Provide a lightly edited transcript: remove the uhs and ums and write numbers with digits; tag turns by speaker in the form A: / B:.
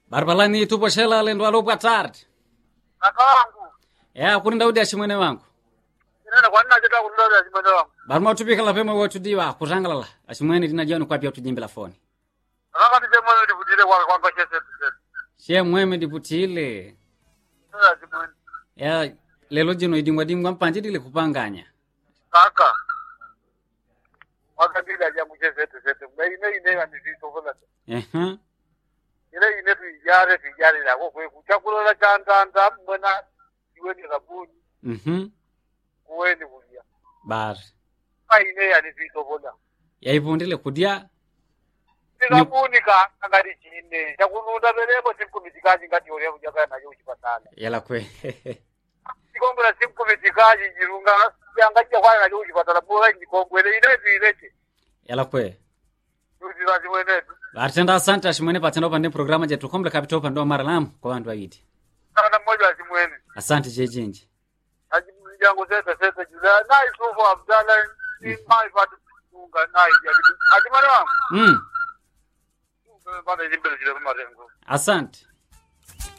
A: Barbalani tupo shela lendo alopo atart.
B: Kaka wangu.
A: Kuni Daudi ashimwene wangu.
B: Nenda kwa nini najeta kundoa ashimwene wangu?
A: Barma utupika la pema watu diwa kutangala. Ashimwene tinajua kwa pia tujimbila phone.
B: Kaka nije mwana ndivutile kwa chese.
A: She mweme ndivutile.
B: Ashimwene.
A: Lelo jino idingwa mpanjidile kupanganya.
B: Kaka. Wakabila jamu chese. Ine anizitofola. Ile tujare la kwa kuchakula la chantanta mbona iweni rabuni. Kuweni kulia.
A: Bar.
B: Ine anizitofola.
A: Yaivundile kudia.
B: Rabuni ka ngari chine. Chakununda belebo simkumitikaji ngati ore kujaka na yo chipatala.
A: Yala kwe.
B: Sikongela simkumitikaji jirunga yangaje kwa na yo chipatala bora ndikongwele ine zileche.
A: Yala kwe.
B: Tuzilazi mwenetu.
A: Artenda asante ashimwene patendo pande programa jetu komble kapito pando maralam kwa wandu waiti.
B: Kana mmoja ashimwene.
A: Asante jejinji.
B: Jangu seta jula na isufu Abdalla ni mai patu tunga na ya. Ashimwene wangu. Bana jimbele jile marengo.
A: Asante.